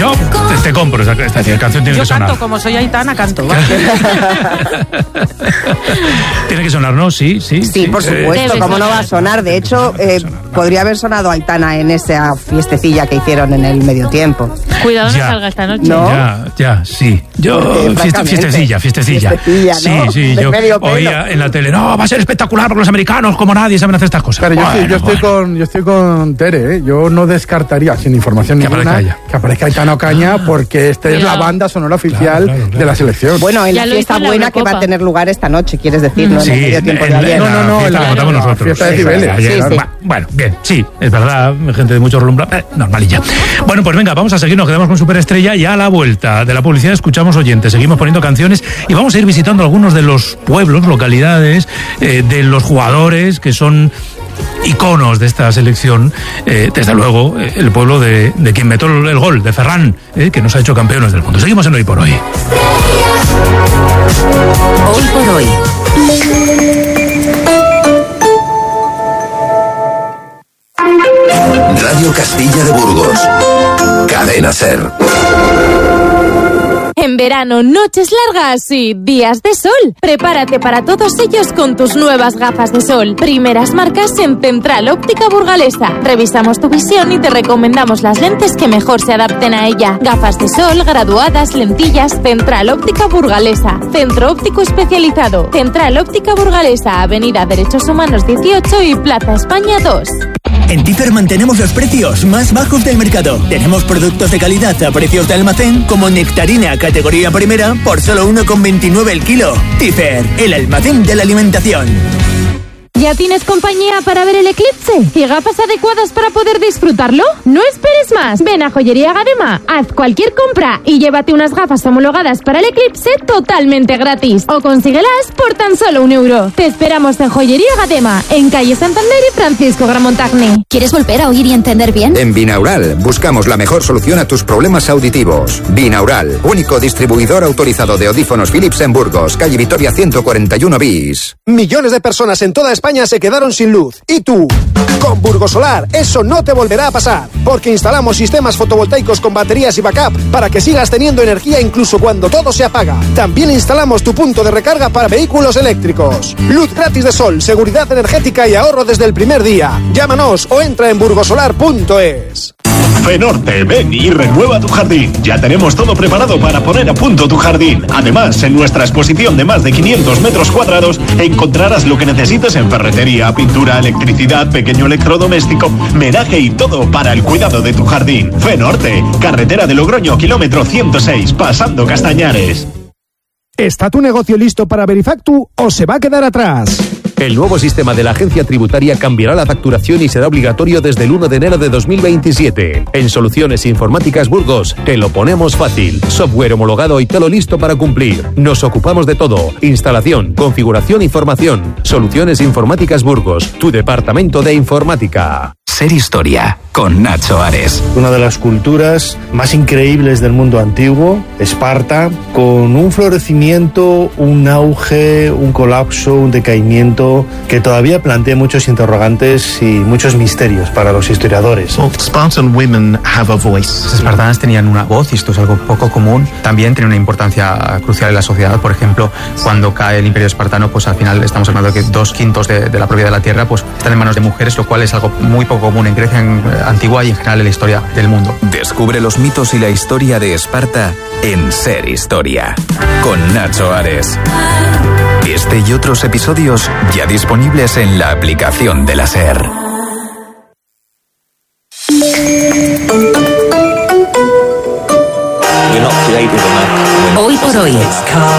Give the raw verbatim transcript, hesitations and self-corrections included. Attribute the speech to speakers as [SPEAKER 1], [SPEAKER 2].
[SPEAKER 1] Yo te, te compro esta, esta, esta canción, tiene
[SPEAKER 2] Yo
[SPEAKER 1] que sonar.
[SPEAKER 2] canto, como soy Aitana, canto.
[SPEAKER 1] Tiene que sonar, ¿no? Sí, sí.
[SPEAKER 3] Sí, sí, por supuesto,
[SPEAKER 2] eh,
[SPEAKER 3] ¿cómo no va a sonar? De hecho, eh, podría haber sonado Aitana en esa fiestecilla que hicieron en el medio tiempo.
[SPEAKER 2] Cuidado, no
[SPEAKER 1] Ya.
[SPEAKER 2] salga esta noche.
[SPEAKER 3] No.
[SPEAKER 1] Ya, ya, sí. Yo,
[SPEAKER 3] Porque,
[SPEAKER 1] fiesta,
[SPEAKER 3] francamente,
[SPEAKER 1] fiestecilla, fiestecilla.
[SPEAKER 3] fiestecilla,
[SPEAKER 1] Sí,
[SPEAKER 3] ¿no?
[SPEAKER 1] sí,
[SPEAKER 3] De
[SPEAKER 1] yo
[SPEAKER 3] medio pelo.
[SPEAKER 1] oía en la tele, no, va a ser espectacular porque los americanos, como nadie, saben hacer estas cosas.
[SPEAKER 4] Pero yo,
[SPEAKER 1] Bueno,
[SPEAKER 4] estoy, yo, estoy
[SPEAKER 1] bueno.
[SPEAKER 4] con, yo estoy con Tere, ¿eh? Yo no descartaría, sin información
[SPEAKER 1] Que
[SPEAKER 4] ninguna,
[SPEAKER 1] aparezca ella.
[SPEAKER 4] que aparezca Aitana Ocaña, porque esta es la
[SPEAKER 2] Cuidado.
[SPEAKER 4] banda sonora oficial
[SPEAKER 1] Claro, claro, claro.
[SPEAKER 4] de la selección.
[SPEAKER 3] Bueno, en
[SPEAKER 2] Ya
[SPEAKER 3] la
[SPEAKER 2] lo
[SPEAKER 3] fiesta
[SPEAKER 2] hizo en la
[SPEAKER 3] buena que va a
[SPEAKER 2] Eurocopa.
[SPEAKER 3] tener lugar esta noche, quieres decir, no en
[SPEAKER 1] Sí,
[SPEAKER 3] el medio tiempo
[SPEAKER 1] en
[SPEAKER 3] de
[SPEAKER 1] la-
[SPEAKER 3] ayer.
[SPEAKER 4] No, no, no,
[SPEAKER 1] fiesta
[SPEAKER 4] la-
[SPEAKER 1] que contamos
[SPEAKER 4] la
[SPEAKER 1] nosotros.
[SPEAKER 4] fiesta de Cibeles.
[SPEAKER 1] Ayer.
[SPEAKER 3] Sí, sí.
[SPEAKER 1] Bueno, bien, sí, es verdad, gente de mucho relumbra, eh, normalilla. Bueno, pues venga, vamos a seguir, nos quedamos con Superestrella y a la vuelta de la publicidad escuchamos oyentes, seguimos poniendo canciones y vamos a ir visitando algunos de los pueblos, localidades, eh, de los jugadores que son iconos de esta selección, eh, desde luego eh, el pueblo de, de quien metió el, el gol, de Ferran, eh, que nos ha hecho campeones del mundo. Seguimos en Hoy por Hoy.
[SPEAKER 5] Hoy por hoy.
[SPEAKER 6] Radio Castilla de Burgos. Cadena Ser.
[SPEAKER 7] En verano, noches largas y días de sol. Prepárate para todos ellos con tus nuevas gafas de sol. Primeras marcas en Central Óptica Burgalesa. Revisamos tu visión y te recomendamos las lentes que mejor se adapten a ella. Gafas de sol, graduadas, lentillas. Central Óptica Burgalesa. Centro óptico especializado. Central Óptica Burgalesa. Avenida Derechos Humanos dieciocho y Plaza España dos.
[SPEAKER 8] En Tifer mantenemos los precios más bajos del mercado. Tenemos productos de calidad a precios de almacén, como nectarina categoría primera por solo uno con veintinueve el kilo. Tifer, el almacén de la alimentación.
[SPEAKER 7] ¿Ya tienes compañía para ver el eclipse? ¿Y gafas adecuadas para poder disfrutarlo? No esperes más. Ven a Joyería Gadema, haz cualquier compra y llévate unas gafas homologadas para el eclipse totalmente gratis. O consíguelas por tan solo un euro. Te esperamos en Joyería Gadema, en calle Santander y Francisco Gramontagne.
[SPEAKER 5] ¿Quieres volver a oír y entender bien?
[SPEAKER 6] En Binaural buscamos la mejor solución a tus problemas auditivos. Binaural, único distribuidor autorizado de audífonos Philips en Burgos, calle Vitoria ciento cuarenta y uno bis.
[SPEAKER 9] Millones de personas en toda España se quedaron sin luz. ¿Y tú? Con Burgosolar, eso no te volverá a pasar, porque instalamos sistemas fotovoltaicos con baterías y backup para que sigas teniendo energía incluso cuando todo se apaga. También instalamos tu punto de recarga para vehículos eléctricos. Luz gratis de sol, seguridad energética y ahorro desde el primer día. Llámanos o entra en burgosolar punto es.
[SPEAKER 10] Fenorte, ven y renueva tu jardín. Ya tenemos todo preparado para poner a punto tu jardín. Además, en nuestra exposición de más de quinientos metros cuadrados encontrarás lo que necesites en ferretería, pintura, electricidad, pequeño electrodoméstico, menaje y todo para el cuidado de tu jardín. Fenorte, carretera de Logroño, kilómetro ciento seis, pasando Castañares.
[SPEAKER 9] ¿Está tu negocio listo para Verifactu o se va a quedar atrás?
[SPEAKER 11] El nuevo sistema de la agencia tributaria cambiará la facturación y será obligatorio desde el uno de enero de dos mil veintisiete. En Soluciones Informáticas Burgos te lo ponemos fácil. Software homologado y todo listo para cumplir. Nos ocupamos de todo. Instalación, configuración y formación. Soluciones Informáticas Burgos, tu departamento de informática.
[SPEAKER 6] Ser Historia, con Nacho Ares.
[SPEAKER 12] Una de las culturas más increíbles del mundo antiguo, Esparta, con un florecimiento, un auge, un colapso, un decaimiento que todavía plantea muchos interrogantes y muchos misterios para los historiadores.
[SPEAKER 13] Spartan women have a voice. Las espartanas tenían una voz y esto es algo poco común. También tiene una importancia crucial en la sociedad. Por ejemplo, cuando cae el Imperio Espartano, pues al final estamos hablando de que dos quintos de, de la propiedad de la tierra pues están en manos de mujeres, lo cual es algo muy poco común en Grecia en, eh, antigua y en general en la historia del mundo.
[SPEAKER 6] Descubre los mitos y la historia de Esparta en Ser Historia, con Nacho Ares. Este y otros episodios ya disponibles en la aplicación de la Ser.
[SPEAKER 5] Hoy por hoy.